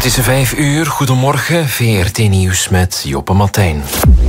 Het is 5:00, goedemorgen, VRT Nieuws met Joppe Martijn.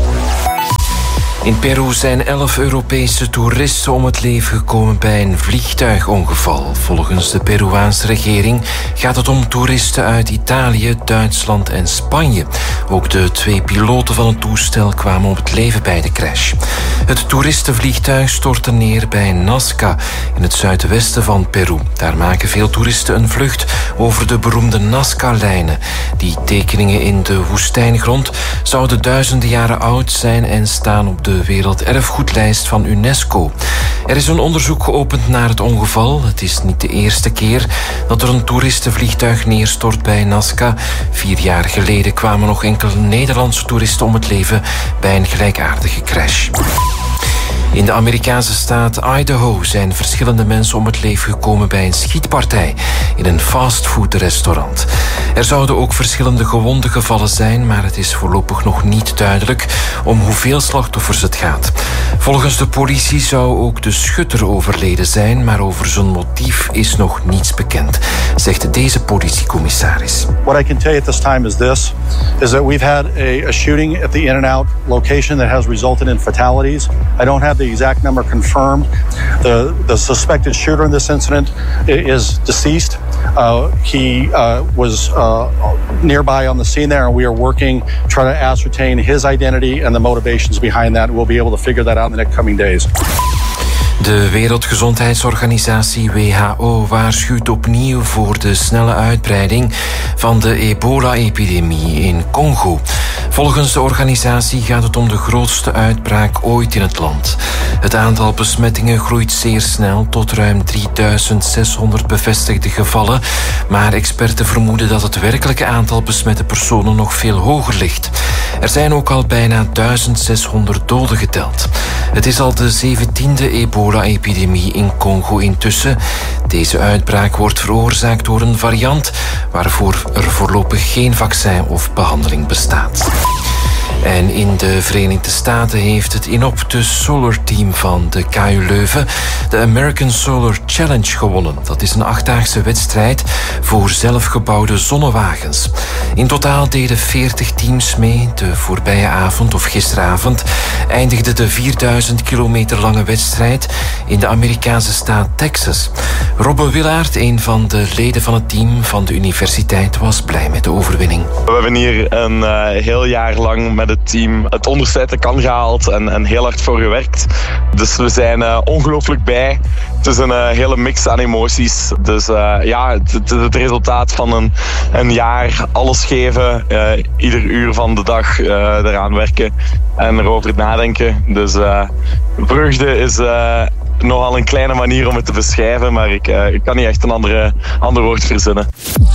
In Peru zijn 11 Europese toeristen om het leven gekomen bij een vliegtuigongeval. Volgens de Peruaanse regering gaat het om toeristen uit Italië, Duitsland en Spanje. Ook de 2 piloten van het toestel kwamen om het leven bij de crash. Het toeristenvliegtuig stortte neer bij Nazca in het zuidwesten van Peru. Daar maken veel toeristen een vlucht over de beroemde Nazca-lijnen. Die tekeningen in de woestijngrond zouden duizenden jaren oud zijn en staan op de werelderfgoedlijst van UNESCO. Er is een onderzoek geopend naar het ongeval. Het is niet de eerste keer dat er een toeristenvliegtuig neerstort bij Nazca. 4 jaar geleden kwamen nog enkele Nederlandse toeristen om het leven bij een gelijkaardige crash. In de Amerikaanse staat Idaho zijn verschillende mensen om het leven gekomen bij een schietpartij in een fastfoodrestaurant. Er zouden ook verschillende gewonden gevallen zijn, maar het is voorlopig nog niet duidelijk om hoeveel slachtoffers het gaat. Volgens de politie zou ook de schutter overleden zijn, maar over zijn motief is nog niets bekend, zegt deze politiecommissaris. What I can tell you at this time is that we've had a shooting at the In-N-Out location that has resulted in fatalities. I don't have the exact number confirmed. The suspected shooter in this incident is deceased. He was nearby on the scene there, and we are working to try to ascertain his identity and the motivations behind that. We'll be able to figure that out in the next coming days. De Wereldgezondheidsorganisatie WHO waarschuwt opnieuw voor de snelle uitbreiding van de ebola-epidemie in Congo. Volgens de organisatie gaat het om de grootste uitbraak ooit in het land. Het aantal besmettingen groeit zeer snel tot ruim 3600 bevestigde gevallen, maar experten vermoeden dat het werkelijke aantal besmette personen nog veel hoger ligt. Er zijn ook al bijna 1600 doden geteld. Het is al de 17e ebola-epidemie in Congo intussen. Deze uitbraak wordt veroorzaakt door een variant waarvoor er voorlopig geen vaccin of behandeling bestaat. En in de Verenigde Staten heeft het Inoptus Solar Team van de KU Leuven de American Solar Challenge gewonnen. Dat is een 8-daagse wedstrijd voor zelfgebouwde zonnewagens. In totaal deden 40 teams mee. De voorbije avond of gisteravond eindigde de 4000 kilometer lange wedstrijd in de Amerikaanse staat Texas. Robbe Willaert, een van de leden van het team van de universiteit, was blij met de overwinning. We hebben hier een heel jaar lang met het team het onderste uit de kan gehaald en heel hard voor gewerkt. Dus we zijn ongelooflijk blij. Het is een hele mix aan emoties. Dus het resultaat van een jaar alles geven, ieder uur van de dag eraan werken en erover nadenken. Dus vreugde is nogal een kleine manier om het te beschrijven, maar ik kan niet echt een ander woord verzinnen.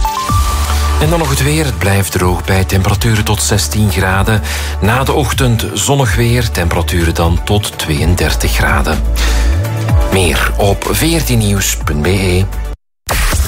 En dan nog het weer. Het blijft droog bij temperaturen tot 16 graden. Na de ochtend zonnig weer, temperaturen dan tot 32 graden. Meer op vrtnieuws.be.